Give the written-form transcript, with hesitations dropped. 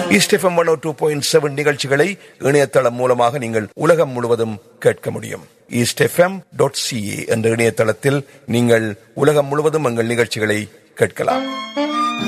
East FM 102.7 நிகழ்ச்சிகளை இணையதளம் மூலமாக நீங்கள் உலகம் முழுவதும் கேட்க முடியும். eastfm.ca என்ற இணையதளத்தில் நீங்கள் உலகம் முழுவதும் எங்கள் நிகழ்ச்சிகளை கேட்கலாம்.